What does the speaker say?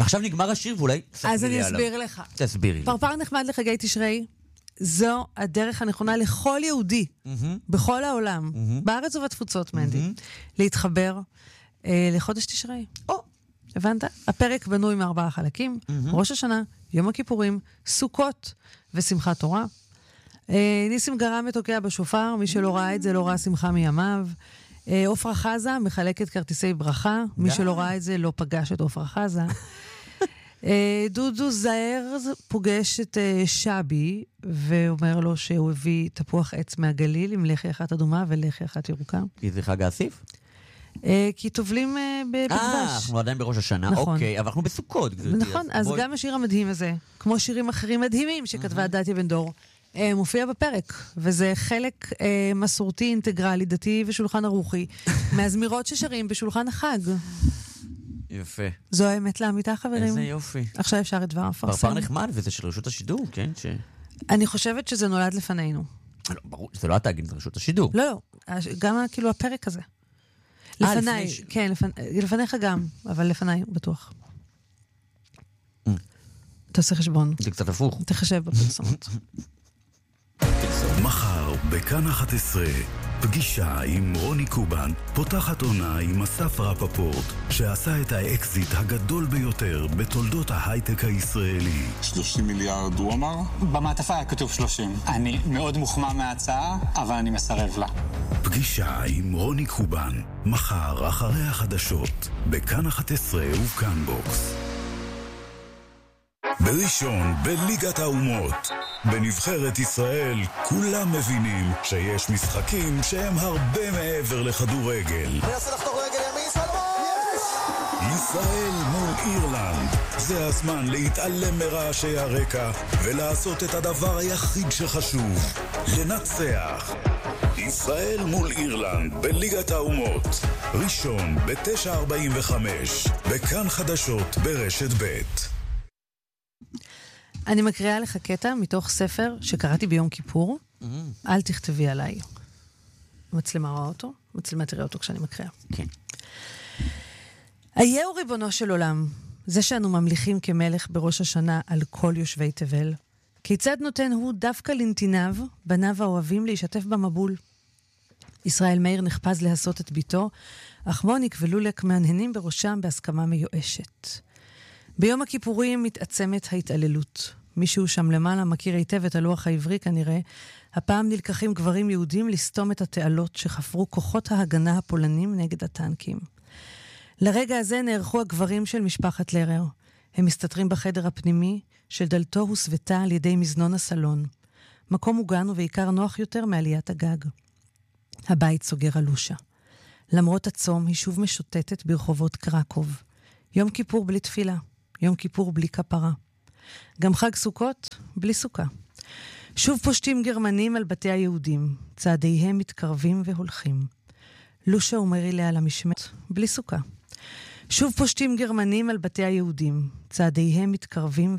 עכשיו נגמר השיר ואולי אז אני אסביר לך. תסבירי לי. פרפר נחמד לחגי תשרי, זו הדרך הנכונה לכל יהודי, בכל העולם, בארץ ובתפוצות, מנדי, להתחבר לחודש תשרי. הבנת? הפרק בנוי מ4 חלקים, ראש השנה, יום הכיפורים, סוכות ושמחת תורה. ניסים גרם ותוקע בשופר, מי שלא ראה את זה לא ראה שמחה מימיו. עופרה חזה מחלקת כרטיסי ברכה, מי שלא ראה את זה לא פגש את עופרה חזה. דודו זהר פוגש את שבי, ואומר לו שהוא הביא תפוח עץ מהגליל עם לחי אחת אדומה ולחי אחת ירוקה. כי זה חג האסיף? כי טובלים בדבש. אנחנו עדיין בראש השנה, נכון. אוקיי, אבל אנחנו בסוכות, גברתי. נכון, אז גם השיר המדהים הזה, כמו שירים אחרים מדהימים שכתבה דתיה בן דור, מופיע בפרק, וזה חלק מסורתי, אינטגרלי, דתי ושולחן ערוכי, מהזמירות ששרים בשולחן החג. יפה. זו האמת לאמיתה, חברים. איזה יופי. עכשיו אפשר את דבר הפרסם. פרפר נחמד, וזה של רשות השידור, כן? אני חושבת שזה נולד לפנינו. לא, ברור, זה לא התאגיד, זה רשות השידור. לא, גם כאילו הפרק הזה. לפניי, כן, לפניך גם, אבל לפניי, בטוח. תעשה חשבון. זה קצת הפוך. תחשב בפרסומות. מחר, בכאן 11, פגישה עם רוני קובן, פותחת עונה עם אסף רפפורט, שעשה את האקזיט הגדול ביותר בתולדות ההייטק הישראלי. 30 מיליארד, הוא אמר? במעטפה היה כתוב 30. אני מאוד מוחמא מההצעה, אבל אני מסרב לה. פגישה עם רוני קובן, מחר אחרי החדשות, בכאן 11 ובכאן בוקס. בראשון, בליגת האומות. בנבחרת ישראל, כולם מבינים שיש משחקים שהם הרבה מעבר לכדורגל. מנסה לחתוך רגל ימין, סלמון! ישראל מול אירלנד. זה הזמן להתעלם מרעשי הרקע ולעשות את הדבר היחיד שחשוב, לנצח. ישראל מול אירלנד בליגת האומות. ראשון, ב-9:45. בכאן חדשות ברשת ב'. אני מקריאה לך קטע מתוך ספר שקראתי ביום כיפור. אל תכתבי עליי. מצלמה רואה אותו? מצלמה תראה אותו כשאני מקריאה. כן. היהו ריבונו של עולם, זה שאנו ממליכים כמלך בראש השנה על כל יושבי תבל, כיצד נותן הוא דווקא לנתיניו, בניו האוהבים, להשתף במבול? ישראל מאיר נחפז להסות את ביתו, אך מוניק ולולק מהנהנים בראשם בהסכמה מיואשת. ביום הכיפורים מתעצמת ההתעללות. מישהו שם למעלה מכיר היטב את הלוח העברי כנראה. הפעם נלקחים גברים יהודים לסתום את התעלות שחפרו כוחות ההגנה הפולנים נגד הטנקים. לרגע הזה נערכו הגברים של משפחת לרר. הם מסתתרים בחדר הפנימי שדלתו הוסוותה על ידי מזנון הסלון. מקום מוגן ובעיקר נוח יותר מעליית הגג. הבית סוגר אלושה. למרות הצום היא שוב משוטטת ברחובות קרקוב. יום כיפור בלי תפילה. יום כיפור בלי כפרה. גם חג סוכות בלי סוכה. שוב פושטים גרמנים על בתי היהודים. צעדיהם מתקרבים והולכים. לושה ומרילה על המשמרת בלי סוכה. שוב פושטים גרמנים על בתי היהודים. צעדיהם מתקרבים